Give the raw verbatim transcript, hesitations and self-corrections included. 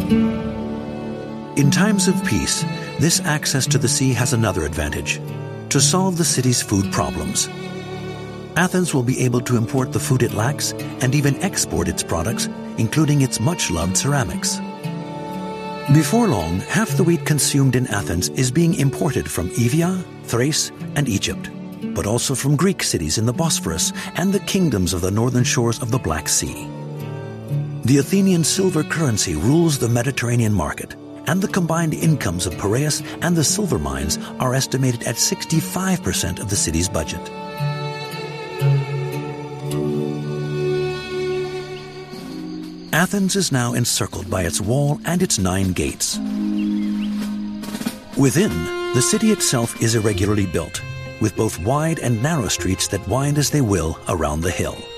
In times of peace, this access to the sea has another advantage: to solve the city's food problems. Athens will be able to import the food it lacks and even export its products, including its much-loved ceramics. Before long, half the wheat consumed in Athens is being imported from Evia, Thrace, and Egypt, but also from Greek cities in the Bosphorus and the kingdoms of the northern shores of the Black Sea. The Athenian silver currency rules the Mediterranean market, and the combined incomes of Piraeus and the silver mines are estimated at sixty-five percent of the city's budget. Athens is now encircled by its wall and its nine gates. Within, the city itself is irregularly built, with both wide and narrow streets that wind as they will around the hill.